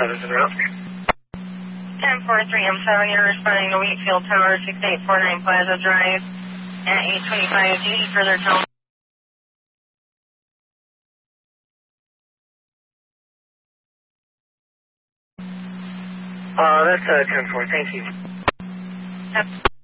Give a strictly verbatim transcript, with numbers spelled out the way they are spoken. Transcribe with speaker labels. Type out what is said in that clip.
Speaker 1: others en route.
Speaker 2: ten four three, I'm sorry, you're responding to Wheatfield Tower, six eight four nine Plaza Drive at eight twenty-five. Do you need further tone?
Speaker 1: Uh, that's uh, ten four, thank you.
Speaker 2: Yep.